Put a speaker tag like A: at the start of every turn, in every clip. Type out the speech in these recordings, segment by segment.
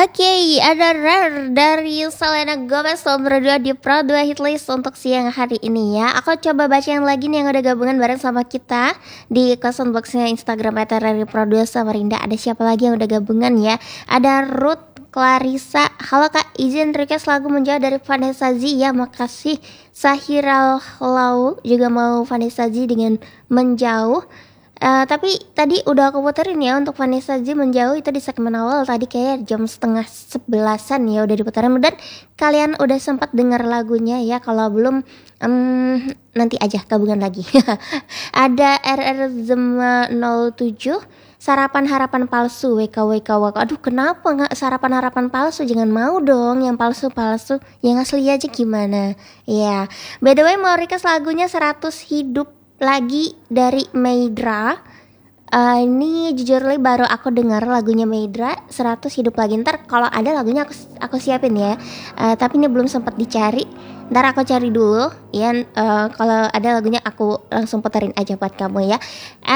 A: Oke, ada Rare dari Selena Gomez nomor 2 di Pro 2 Hitlist untuk siang hari ini ya. Aku coba bacain lagi nih yang udah gabungan bareng sama kita di question boxnya Instagram @rare Pro 2 sama Rinda. Ada siapa lagi yang udah gabungan ya? Ada Ruth Clarissa, halo kak, izin request lagu Menjauh dari Vanessa Z ya, makasih. Sahira Lau juga mau Vanessa Z dengan Menjauh. Tapi tadi udah aku puterin ya untuk Vanessa Z Menjauh itu di segmen awal tadi kayak jam setengah 11-an ya udah diputerin, dan kalian udah sempat dengar lagunya ya. Kalau belum nanti aja gabungan lagi. Ada RR Zema 07, sarapan harapan palsu WKWK. Aduh, kenapa nggak sarapan harapan palsu? Jangan mau dong yang palsu-palsu, yang asli aja gimana ya. By the way, mau request lagunya 100 hidup lagi dari Meidra. Ini jujur li baru aku dengar lagunya Meidra 100 hidup lagi. Ntar kalau ada lagunya aku siapin ya. Tapi ini belum sempat dicari. Ntar aku cari dulu ya. Kalau ada lagunya aku langsung puterin aja buat kamu ya.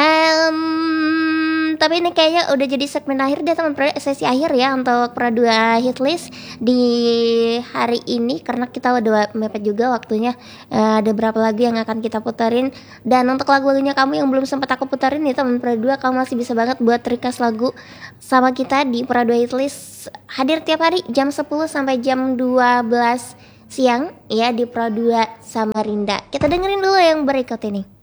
A: Tapi ini kayaknya udah jadi segmen akhir deh teman, sesi akhir ya untuk Pro 2 Hitlist di hari ini, karena kita udah mepet juga waktunya. Ada berapa lagu yang akan kita puterin, dan untuk lagu-lagunya kamu yang belum sempat aku puterin nih teman Pro 2, kamu masih bisa banget buat request lagu sama kita di Pro 2 Hitlist. Hadir tiap hari jam 10 sampai jam 12 siang ya di Pro 2 sama Rinda. Kita dengerin dulu yang berikut ini.